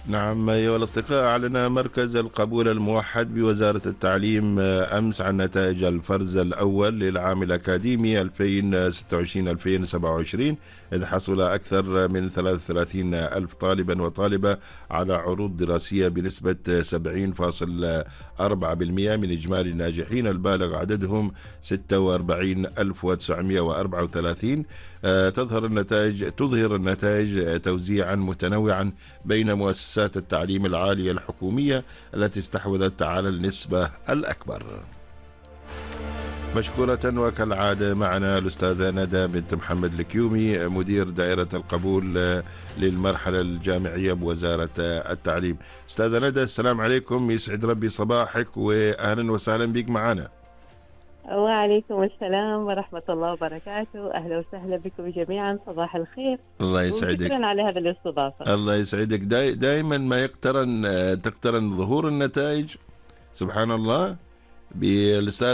نعم أيها الأصدقاء، أعلن مركز القبول الموحد بوزارة التعليم أمس عن نتائج الفرز الأول للعام الأكاديمي 2026-2027، إذ حصل أكثر من 33 ألف طالبا وطالبة على عروض دراسية بنسبة 70.4% من إجمالي الناجحين البالغ عددهم 46,934. تظهر النتائج توزيعا متنوعا بين مؤسسات التعليم العالي الحكومية التي استحوذت على النسبة الأكبر. مشكورة وكالعادة معنا الأستاذة ندى بنت محمد الكيومي، مدير دائرة القبول للمرحلة الجامعية بوزارة التعليم. أستاذة ندى، السلام عليكم، يسعد ربي صباحك وأهلا وسهلا بك معنا. وعليكم السلام ورحمة الله وبركاته. أهلا وسهلا بكم جميعا، صباح الخير. الله يسعدك. وشكرا على هذا الاستضافة. الله يسعدك. دائما ما تقترن ظهور النتائج، سبحان الله، بالأستاذ